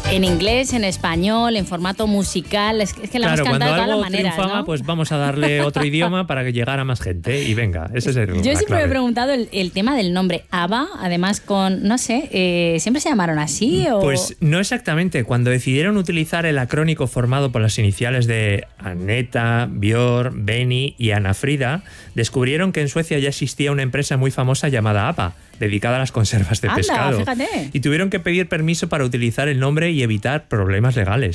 En inglés, en español, en formato musical, es que la hemos cantado de todas las maneras, triunfaba, ¿no? pues vamos a darle otro idioma para que llegara más gente y venga, ese es el Yo siempre me he preguntado el tema del nombre ABBA, además con, no sé, ¿siempre se llamaron así? ¿O? Pues no exactamente. Cuando decidieron utilizar el acrónico formado por las iniciales de Agneta, Björn, Benny y Ana Frida, descubrieron que en Suecia ya existía una empresa muy famosa llamada ABBA, dedicada a las conservas de pescado. Fíjate. Y tuvieron que pedir permiso para utilizar el nombre y evitar problemas legales.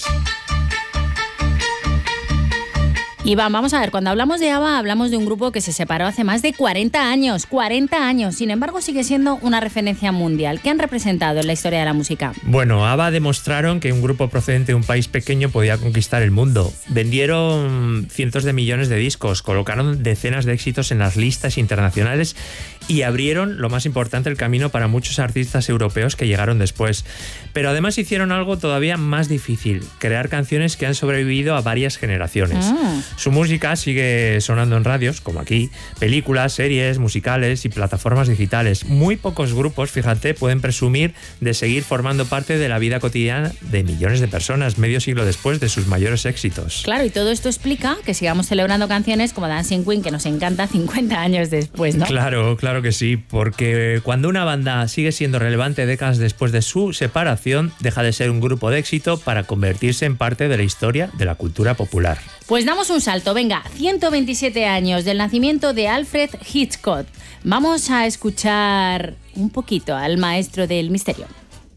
Iván, vamos a ver, cuando hablamos de ABBA hablamos de un grupo que se separó hace más de 40 años. 40 años. Sin embargo, sigue siendo una referencia mundial. ¿Qué han representado en la historia de la música? Bueno, ABBA demostraron que un grupo procedente de un país pequeño podía conquistar el mundo. Vendieron cientos de millones de discos, colocaron decenas de éxitos en las listas internacionales y abrieron, lo más importante, el camino para muchos artistas europeos que llegaron después. Pero además hicieron algo todavía más difícil, crear canciones que han sobrevivido a varias generaciones. Su música sigue sonando en radios, como aquí, películas, series, musicales y plataformas digitales. Muy pocos grupos, fíjate, pueden presumir de seguir formando parte de la vida cotidiana de millones de personas medio siglo después de sus mayores éxitos. Claro, y todo esto explica que sigamos celebrando canciones como Dancing Queen, que nos encanta 50 años después, ¿no? Claro que sí, porque cuando una banda sigue siendo relevante décadas después de su separación, deja de ser un grupo de éxito para convertirse en parte de la historia de la cultura popular. Pues damos un salto, venga, 127 años del nacimiento de Alfred Hitchcock. Vamos a escuchar un poquito al maestro del misterio.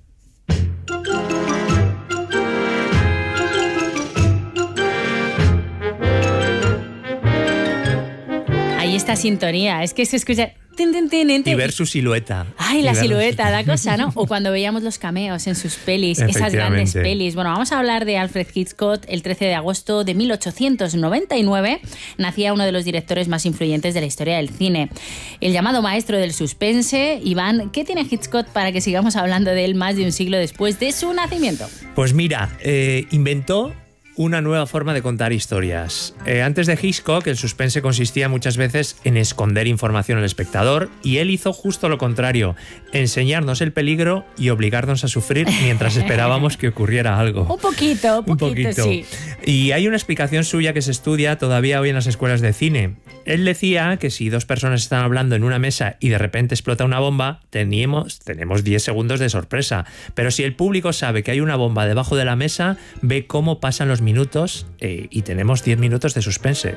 Ahí esta sintonía, es que se escucha... Y ver su silueta. Ay, la silueta, la cosa, ¿no? O cuando veíamos los cameos en sus pelis, esas grandes pelis. Bueno, vamos a hablar de Alfred Hitchcock. El 13 de agosto de 1899 nacía uno de los directores más influyentes de la historia del cine. El llamado maestro del suspense. Iván, ¿qué tiene Hitchcock para que sigamos hablando de él más de un siglo después de su nacimiento? Pues mira, inventó una nueva forma de contar historias. Antes de Hitchcock, el suspense consistía muchas veces en esconder información al espectador y él hizo justo lo contrario, enseñarnos el peligro y obligarnos a sufrir mientras esperábamos que ocurriera algo. Un poquito, sí. Y hay una explicación suya que se estudia todavía hoy en las escuelas de cine. Él decía que si dos personas están hablando en una mesa y de repente explota una bomba, tenemos 10 segundos de sorpresa. Pero si el público sabe que hay una bomba debajo de la mesa, ve cómo pasan los minutos y tenemos 10 minutos de suspense.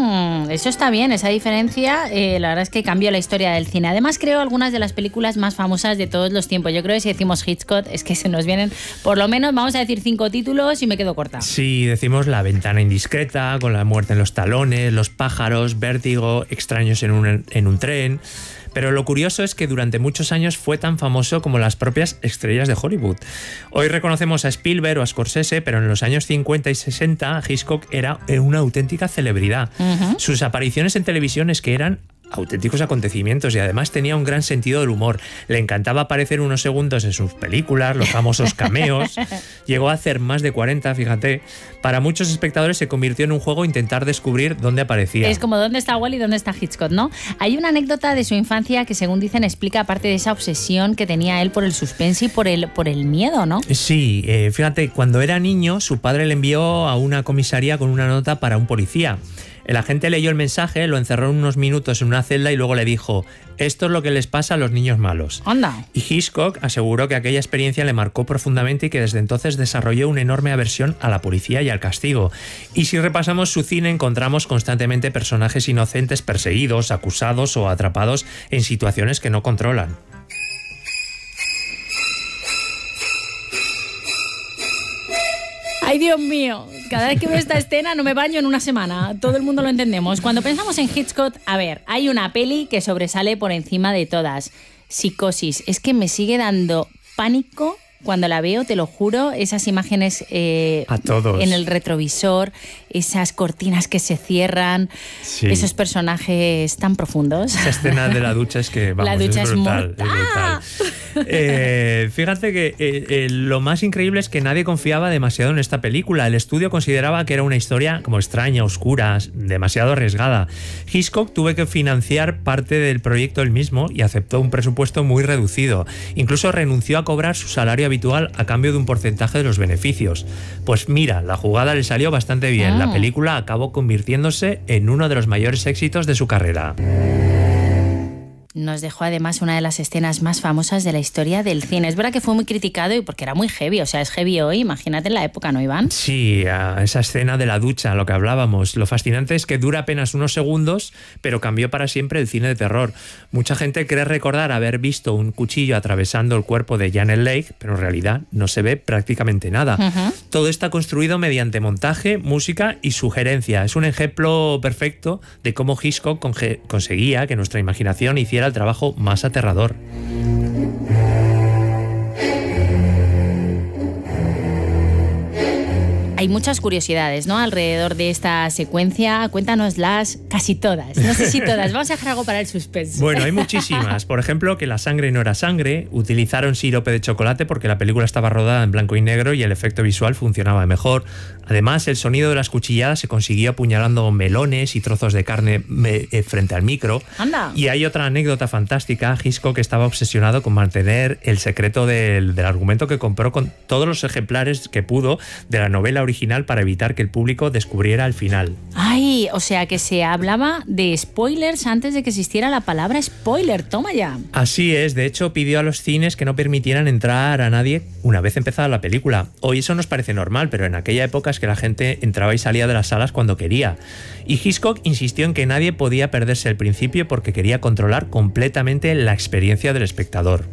Eso está bien, esa diferencia la verdad es que cambió la historia del cine. Además creo algunas de las películas más famosas de todos los tiempos. Yo creo que si decimos Hitchcock es que se nos vienen por lo menos, vamos a decir 5 títulos y me quedo corta. Sí, decimos La ventana indiscreta, Con la muerte en los talones, Los pájaros, Vértigo, Extraños en un tren. Pero lo curioso es que durante muchos años fue tan famoso como las propias estrellas de Hollywood. Hoy reconocemos a Spielberg o a Scorsese, pero en los años 50 y 60 Hitchcock era una auténtica celebridad. Sus apariciones en televisión es que eran auténticos acontecimientos y además tenía un gran sentido del humor. Le encantaba aparecer unos segundos en sus películas, los famosos cameos. Llegó a hacer más de 40, fíjate. Para muchos espectadores se convirtió en un juego intentar descubrir dónde aparecía. Es como dónde está Wally y dónde está Hitchcock, ¿no? Hay una anécdota de su infancia que, según dicen, explica parte de esa obsesión que tenía él por el suspense y por el miedo, ¿no? Sí, fíjate, cuando era niño su padre le envió a una comisaría con una nota para un policía. El agente leyó el mensaje, lo encerró unos minutos en una celda y luego le dijo: esto es lo que les pasa a los niños malos. Anda. Y Hitchcock aseguró que aquella experiencia le marcó profundamente y que desde entonces desarrolló una enorme aversión a la policía y al castigo. Y si repasamos su cine encontramos constantemente personajes inocentes perseguidos, acusados o atrapados en situaciones que no controlan. ¡Ay, Dios mío! Cada vez que veo esta escena no me baño en una semana. Todo el mundo lo entendemos. Cuando pensamos en Hitchcock, a ver, hay una peli que sobresale por encima de todas. Psicosis. Es que me sigue dando pánico cuando la veo, te lo juro. Esas imágenes a todos en el retrovisor, esas cortinas que se cierran, sí, esos personajes tan profundos. Esa escena de la ducha es que, vamos, la ducha es brutal. mortal. Es brutal. Fíjate que lo más increíble es que nadie confiaba demasiado en esta película. El estudio consideraba que era una historia como extraña, oscura, demasiado arriesgada. Hitchcock tuvo que financiar parte del proyecto él mismo y aceptó un presupuesto muy reducido. Incluso renunció a cobrar su salario habitual a cambio de un porcentaje de los beneficios. Pues mira, la jugada le salió bastante bien. La película acabó convirtiéndose en uno de los mayores éxitos de su carrera. Nos dejó además una de las escenas más famosas de la historia del cine. Es verdad que fue muy criticado y porque era muy heavy, o sea, es heavy hoy, imagínate en la época, ¿no, Iván? Sí, esa escena de la ducha, lo que hablábamos. Lo fascinante es que dura apenas unos segundos, pero cambió para siempre el cine de terror. Mucha gente cree recordar haber visto un cuchillo atravesando el cuerpo de Janet Leigh, pero en realidad no se ve prácticamente nada. Todo está construido mediante montaje, música y sugerencia. Es un ejemplo perfecto de cómo Hitchcock conseguía que nuestra imaginación hiciera el trabajo más aterrador. Hay muchas curiosidades, ¿no?, alrededor de esta secuencia. Cuéntanoslas casi todas. No sé si todas. Vamos a dejar algo para el suspense. Bueno, hay muchísimas. Por ejemplo, que la sangre no era sangre. Utilizaron sirope de chocolate porque la película estaba rodada en blanco y negro y el efecto visual funcionaba mejor. Además, el sonido de las cuchilladas se consiguió apuñalando melones y trozos de carne frente al micro. ¡Anda! Y hay otra anécdota fantástica. Hitchcock estaba obsesionado con mantener el secreto del argumento que compró con todos los ejemplares que pudo de la novela original para evitar que el público descubriera el final. ¡Ay! O sea que se hablaba de spoilers antes de que existiera la palabra spoiler. ¡Toma ya! Así es. De hecho, pidió a los cines que no permitieran entrar a nadie una vez empezada la película. Hoy eso nos parece normal, pero en aquella época es que la gente entraba y salía de las salas cuando quería. Y Hitchcock insistió en que nadie podía perderse el principio porque quería controlar completamente la experiencia del espectador.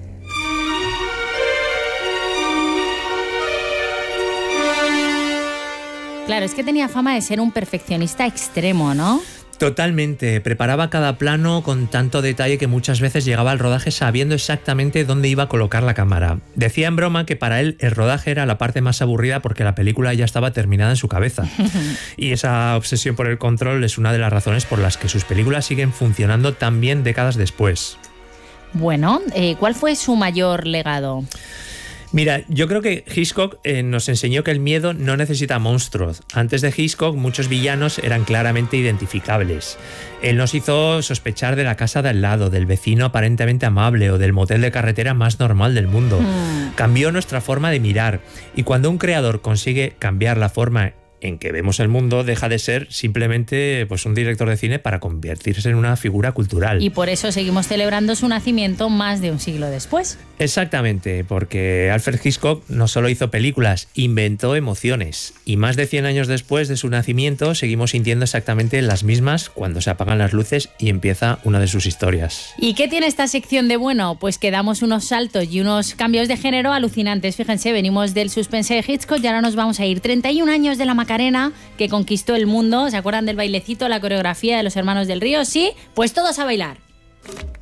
Claro, es que tenía fama de ser un perfeccionista extremo, ¿no? Totalmente. Preparaba cada plano con tanto detalle que muchas veces llegaba al rodaje sabiendo exactamente dónde iba a colocar la cámara. Decía en broma que para él el rodaje era la parte más aburrida porque la película ya estaba terminada en su cabeza. Y esa obsesión por el control es una de las razones por las que sus películas siguen funcionando tan bien décadas después. Bueno, ¿cuál fue su mayor legado? Mira, yo creo que Hitchcock nos enseñó que el miedo no necesita monstruos. Antes de Hitchcock, muchos villanos eran claramente identificables. Él nos hizo sospechar de la casa de al lado, del vecino aparentemente amable o del motel de carretera más normal del mundo. Cambió nuestra forma de mirar. Y cuando un creador consigue cambiar la forma en que vemos el mundo, deja de ser simplemente pues, un director de cine para convertirse en una figura cultural. Y por eso seguimos celebrando su nacimiento más de un siglo después. Exactamente, porque Alfred Hitchcock no solo hizo películas, inventó emociones. Y más de 100 años después de su nacimiento, seguimos sintiendo exactamente las mismas cuando se apagan las luces y empieza una de sus historias. ¿Y qué tiene esta sección de bueno? Pues que damos unos saltos y unos cambios de género alucinantes. Fíjense, venimos del suspense de Hitchcock y ahora nos vamos a ir 31 años de la Macarena, que conquistó el mundo. ¿Se acuerdan del bailecito, la coreografía de los Hermanos del Río? Sí, pues todos a bailar.